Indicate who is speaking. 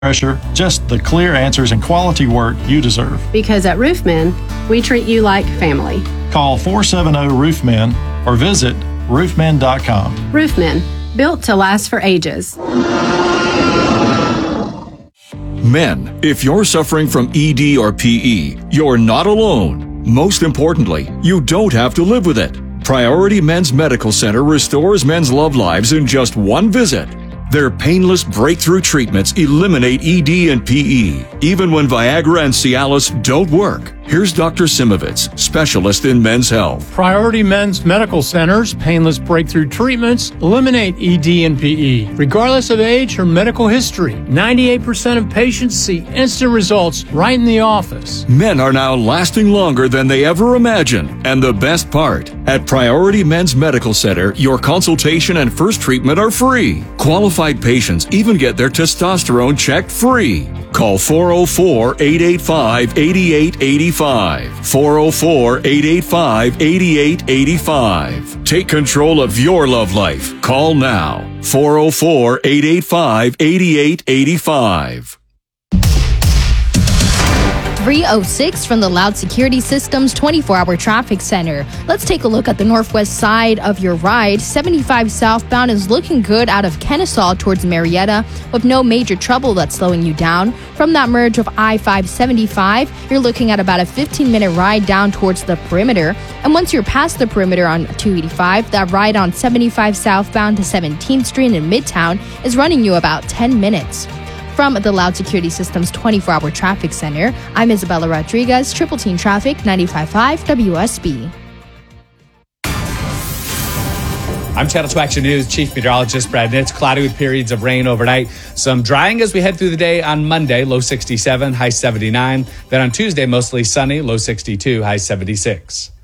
Speaker 1: pressure, just the clear answers and quality work you deserve.
Speaker 2: Because at Roofmen, we treat you like family.
Speaker 1: Call 470-ROOFMEN or visit roofmen.com.
Speaker 2: Roofmen, built to last for ages.
Speaker 3: Men, if you're suffering from ED or PE, you're not alone. Most importantly, you don't have to live with it. Priority Men's Medical Center restores men's love lives in just one visit. Their painless breakthrough treatments eliminate ED and PE, even when Viagra and Cialis don't work. Here's Dr. Simovitz, specialist in men's health.
Speaker 4: Priority Men's Medical Center's painless breakthrough treatments eliminate ED and PE, regardless of age or medical history. 98% of patients see instant results right in the office.
Speaker 3: Men are now lasting longer than they ever imagined. And the best part, at Priority Men's Medical Center, your consultation and first treatment are free. Qualified patients even get their testosterone checked free. Call 404-885-8885. 404-885-8885. Take control of your love life. Call now. 404-885-8885.
Speaker 5: 306 from the Loud Security Systems 24-hour traffic center. Let's take a look at the northwest side of your ride. 75 southbound is looking good out of Kennesaw towards Marietta with no major trouble that's slowing you down. From that merge of I-575, you're looking at about a 15-minute ride down towards the perimeter. And once you're past the perimeter on 285, that ride on 75 southbound to 17th Street in Midtown is running you about 10 minutes. From the Loud Security Systems 24-hour traffic center, I'm Isabella Rodriguez, Triple Team Traffic, 95.5 WSB.
Speaker 6: I'm Channel 2 Action News Chief Meteorologist Brad Nitz. Cloudy with periods of rain overnight. Some drying as we head through the day on Monday, low 67, high 79. Then on Tuesday, mostly sunny, low 62, high 76.